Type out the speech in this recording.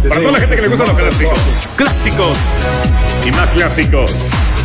Para toda la gente que le gustan los clásicos. Clásicos y más clásicos.